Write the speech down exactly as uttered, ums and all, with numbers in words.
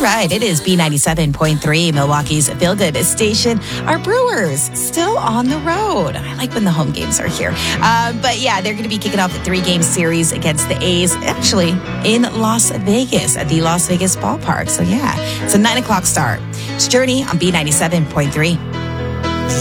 right, it is B ninety-seven point three, Milwaukee's feel-good station. Our Brewers still on the road. I like when the home games are here. Um, but yeah, they're going to be kicking off a three-game series against the A's, actually in Las Vegas at the Las Vegas ballpark. So yeah, it's a nine o'clock start. It's Journey on B ninety-seven point three.